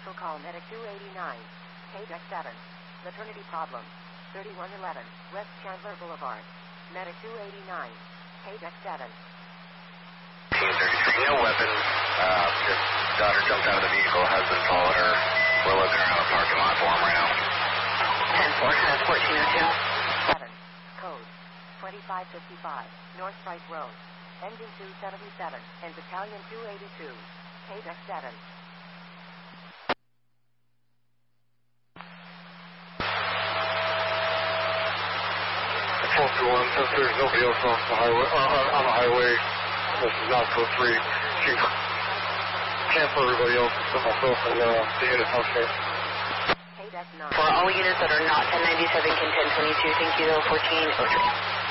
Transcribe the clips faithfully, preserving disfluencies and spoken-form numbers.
Initial call Medic two eighty-nine, K D E C seven, maternity problem, thirty-one eleven, West Chandler Boulevard. Medic two eighty-nine, K D E C seven. No weapon, uh, just daughter jumped out of the vehicle, husband followed her. We're looking around the parking lot for him right now. ten four, has fourteen oh two. seven, code, twenty-five fifty-five, North Price Road. Engine two seventy-seven, and Battalion two eighty-two, K D E C seven. four two one, since there's nobody else on the highway, uh, on the highway, this is not code three. She cancel everybody else except myself and uh, the unit okay. For all units that are not ten ninety-seven, can ten twenty-two, thank you, though, fourteen oh three.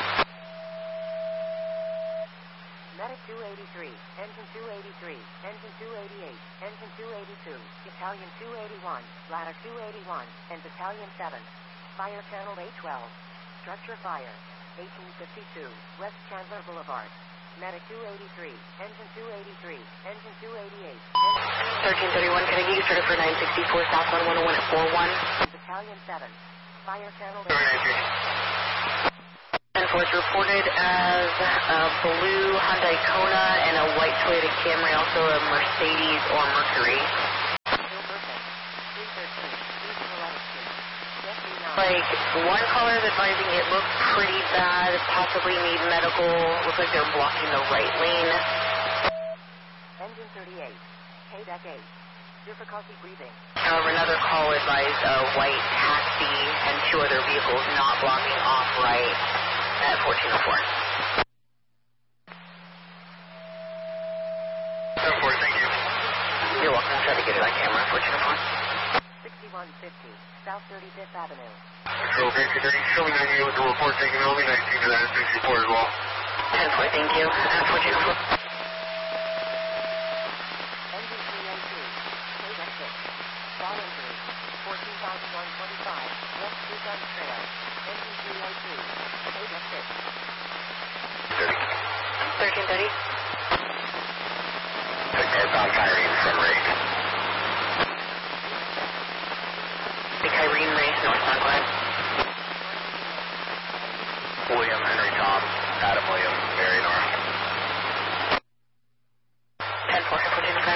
Medic two eighty-three, Engine two eighty-three, Engine two eighty-eight, Engine two eighty-two, Battalion two eighty-one, Ladder two eighty-one, and Battalion seven. Fire Channel A twelve. Structure fire, eighteen fifty-two, West Chandler Boulevard. Medic two eighty-three, Engine two eighty-three, Engine two eighty-eight, thirteen thirty-one, can I get you started for nine sixty-four, South one one oh one at four one? Battalion seven. Fire Channel A ten four is reported as a blue Hyundai Kona and a white Toyota Camry, also a Mercedes or Mercury. Like, one caller is advising it looks pretty bad, possibly need medical, looks like they're blocking the right lane. Engine thirty-eight, K D E C eight, difficulty breathing. However, another call advised a white taxi and two other vehicles not blocking off right at fourteen oh four. ten four, thank you. You're welcome, I'll try to get it on camera, fourteen oh four. sixty-one fifty, South thirty-fifth Avenue. Control Bank thirty, show me that you with the report taken only, nineteen to that sixty-four as well. ten four, thank you, uh, fourteen oh four. Engine three oh two, K D E C six, fall injury, fourteen thousand one hundred twenty-five, West Two Gun Trail. Engine three oh two, K D E C six. thirteen thirty. Northbound Kyrene from Rake. The Kyrene race, northbound, go ahead. William, Henry, Tom, Adam, William, Mary, North. ten four, fourteen oh four.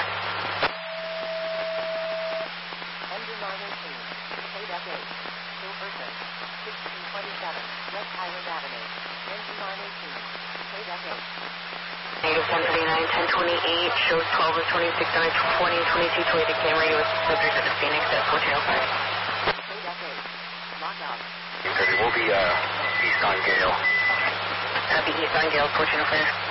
Engine nine eighteen, K D E C eight, Still Person, sixteen twenty-seven, West Highland Avenue. Engine nine eighteen, K D E C eight. Native ten thirty-nine, ten twenty-eight, shows twelve of twenty-six on a twenty twenty-two Toyota Camry with subject at the Phoenix at fourteen oh five. K D E C eight, lock out. We'll be uh, east on Gale. Copy, east on Gale, fourteen oh five.